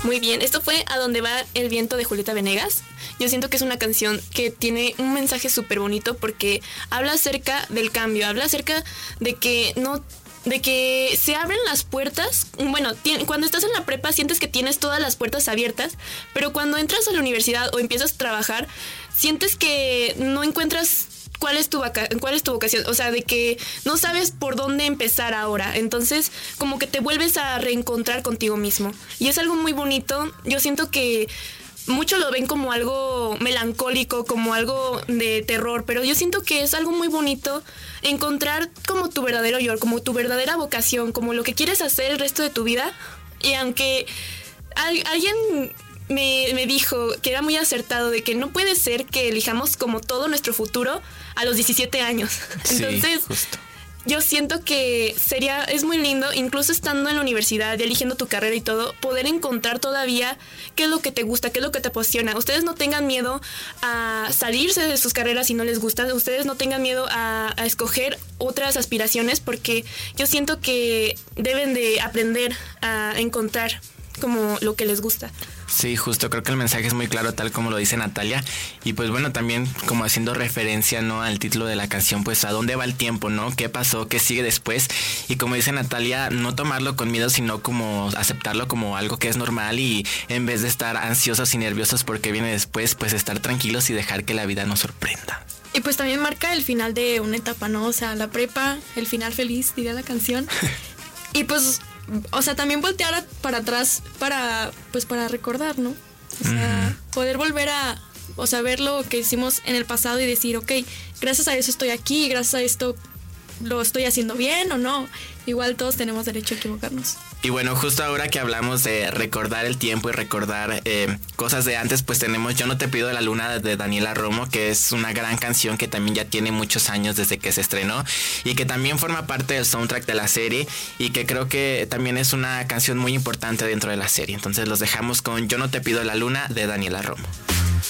Muy bien, esto fue A Donde Va el Viento de Julieta Venegas. Yo siento que es una canción que tiene un mensaje súper bonito porque habla acerca del cambio, habla acerca de que se abren las puertas. Bueno, cuando estás en la prepa sientes que tienes todas las puertas abiertas, pero cuando entras a la universidad o empiezas a trabajar, sientes que no encuentras cuál es tu vocación, o sea, de que no sabes por dónde empezar ahora. Entonces, como que te vuelves a reencontrar contigo mismo. Y es algo muy bonito. Yo siento que muchos lo ven como algo melancólico, como algo de terror, pero yo siento que es algo muy bonito encontrar como tu verdadero yo, como tu verdadera vocación, como lo que quieres hacer el resto de tu vida. Y aunque alguien me dijo que era muy acertado de que no puede ser que elijamos como todo nuestro futuro a los 17 años. Entonces, justo. Yo siento que es muy lindo, incluso estando en la universidad, eligiendo tu carrera y todo, poder encontrar todavía qué es lo que te gusta, qué es lo que te apasiona. Ustedes no tengan miedo a salirse de sus carreras si no les gusta. Ustedes no tengan miedo a escoger otras aspiraciones, porque yo siento que deben de aprender a encontrar como lo que les gusta. Sí, justo, creo que el mensaje es muy claro, tal como lo dice Natalia. Y pues bueno, también como haciendo referencia, ¿no?, al título de la canción, pues a dónde va el tiempo, ¿no? ¿Qué pasó? ¿Qué sigue después? Y como dice Natalia, no tomarlo con miedo, sino como aceptarlo como algo que es normal, y en vez de estar ansiosos y nerviosos porque viene después, pues estar tranquilos y dejar que la vida nos sorprenda. Y pues también marca el final de una etapa, ¿no? O sea, la prepa, el final feliz, diría la canción. Y pues, o sea, también voltear para atrás para recordar, ¿no? O sea, poder volver a, o sea, ver lo que hicimos en el pasado y decir, ok, gracias a eso estoy aquí, gracias a esto lo estoy haciendo bien o no. Igual todos tenemos derecho a equivocarnos. Y bueno, justo ahora que hablamos de recordar el tiempo y recordar cosas de antes, pues tenemos Yo no te pido la luna de Daniela Romo, que es una gran canción que también ya tiene muchos años desde que se estrenó y que también forma parte del soundtrack de la serie, y que creo que también es una canción muy importante dentro de la serie. Entonces los dejamos con Yo no te pido la luna de Daniela Romo.